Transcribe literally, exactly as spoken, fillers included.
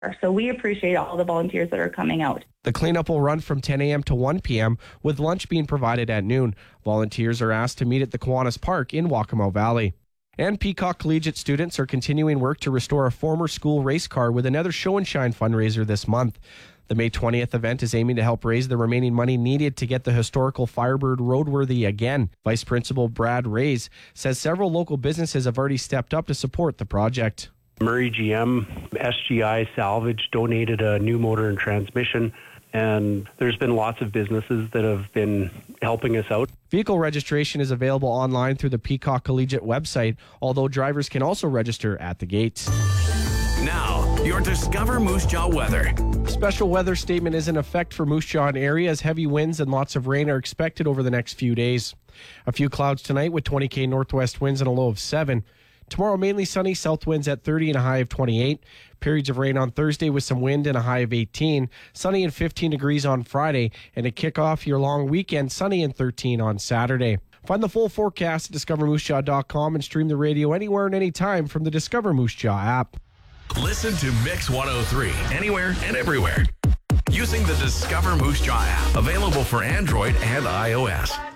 So we appreciate all the volunteers that are coming out. The cleanup will run from ten a.m. to one p.m. with lunch being provided at noon. Volunteers are asked to meet at the Kiwanis Park in Waccamaw Valley. And Peacock Collegiate students are continuing work to restore a former school race car with another Show and Shine fundraiser this month. The May twentieth event is aiming to help raise the remaining money needed to get the historical Firebird roadworthy again. Vice Principal Brad Rays says several local businesses have already stepped up to support the project. Murray G M, S G I Salvage donated a new motor and transmission, and there's been lots of businesses that have been helping us out. Vehicle registration is available online through the Peacock Collegiate website, although drivers can also register at the gates. Now, your Discover Moose Jaw weather. Special weather statement is in effect for Moose Jaw area as heavy winds and lots of rain are expected over the next few days. A few clouds tonight with twenty K northwest winds and a low of seven. Tomorrow, mainly sunny, south winds at thirty and a high of twenty-eight. Periods of rain on Thursday with some wind and a high of eighteen. Sunny and fifteen degrees on Friday. And to kick off your long weekend, sunny and thirteen on Saturday. Find the full forecast at discover moose jaw dot com and stream the radio anywhere and anytime from the Discover Moose Jaw app. Listen to Mix one oh three anywhere and everywhere using the Discover Moose Jaw app. Available for Android and iOS.